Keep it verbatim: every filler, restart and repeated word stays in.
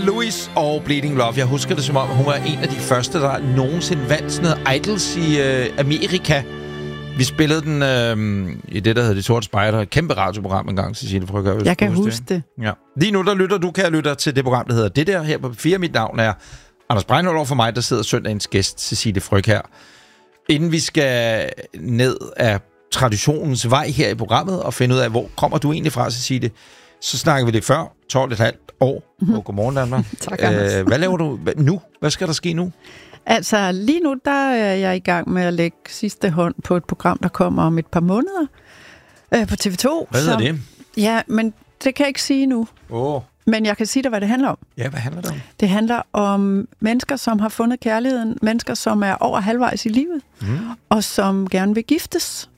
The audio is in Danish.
Louis og Bleeding Love. Jeg husker det som om, hun var en af de første, der nogensinde vandt sådan noget Idols i øh, Amerika. Vi spillede den øh, i det, der hedder De Sorte Spejder. Et kæmpe radioprogram engang, Cecilie Frøkjær. Jeg kan huske det. det. Ja. Lige nu, der lytter du, kan jeg lytte til det program, der hedder Det Der her på P fire. Mit navn er Anders Breinholt, over for mig, der sidder søndagens gæst, Cecilie Frøkjær. Inden vi skal ned af traditionens vej her i programmet og finde ud af, hvor kommer du egentlig fra, Cecilie, så snakker vi det før, tolv komma fem år. Mm-hmm. Og godmorgen, Danmark. Tak, Anders. Æh, hvad laver du nu? Hvad skal der ske nu? Altså, lige nu, der er jeg i gang med at lægge sidste hånd på et program, der kommer om et par måneder øh, på T V to. Hvad hedder det? Ja, men det kan jeg ikke sige nu. Åh. Oh. Men jeg kan sige dig, hvad det handler om. Ja, hvad handler det om? Det handler om mennesker, som har fundet kærligheden. Mennesker, som er over halvvejs i livet. Mm. Og som gerne vil giftes.